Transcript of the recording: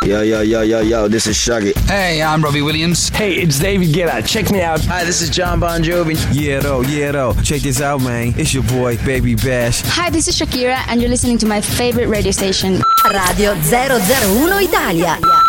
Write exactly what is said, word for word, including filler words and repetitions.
Yo, yo, yo, yo, yo, this is Shaggy. Hey, I'm Robbie Williams. Hey, it's David Guetta. Check me out. Hi, this is John Bon Jovi. Yeah, though, yeah, though. Check this out, man. It's your boy, Baby Bash. Hi, this is Shakira, and you're listening to my favorite radio station. Radio zero zero uno Italia.